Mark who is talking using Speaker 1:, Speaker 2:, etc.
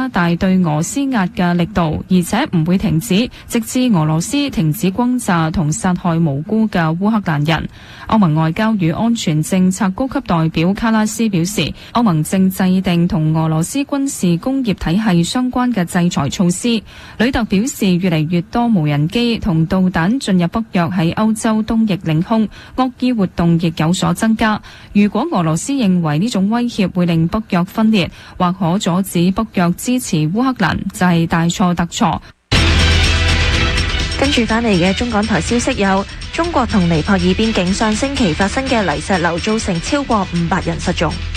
Speaker 1: 加大對俄施壓嘅力度，而且唔會停止，直至俄羅斯停止轟炸同殺害無辜嘅烏克蘭人。歐盟外交與安全政策高級代表卡拉斯表示，歐盟正制定同俄羅斯軍事工業體系相關嘅制裁措施。呂特表示，越嚟越多無人機同導彈進入北約喺歐洲東翼領空，惡意活動亦有所增加。如果俄羅斯認為呢種威脅會令北約分裂，或可阻止北約支持烏克蘭，就係大錯特錯。
Speaker 2: 跟住返嚟嘅中港台消息有：中國同尼泊爾邊境上星期發生嘅泥石流造成超過500人失蹤。